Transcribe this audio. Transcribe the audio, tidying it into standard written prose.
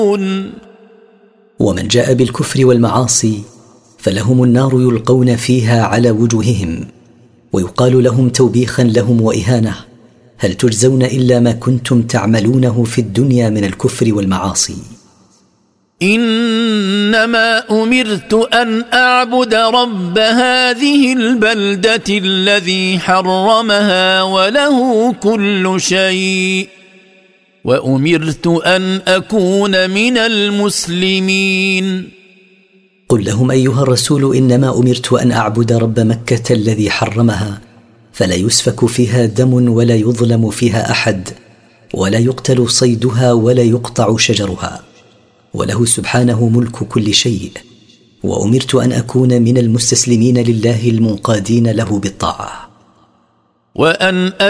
ومن جاء بالكفر والمعاصي فلهم النار يلقون فيها على وجوههم، ويقال لهم توبيخا لهم وإهانة: هل تجزون إلا ما كنتم تعملونه في الدنيا من الكفر والمعاصي؟ إنما أمرت أن أعبد رب هذه البلدة الذي حرمها وله كل شيء، وأمرت أن أكون من المسلمين. قل لهم أيها الرسول: إنما أمرت أن أعبد رب مكة الذي حرمها، فلا يسفك فيها دم ولا يظلم فيها أحد، ولا يقتل صيدها ولا يقطع شجرها، وله سبحانه ملك كل شيء، وأمرت أن أكون من المستسلمين لله المنقادين له بالطاعة. وأن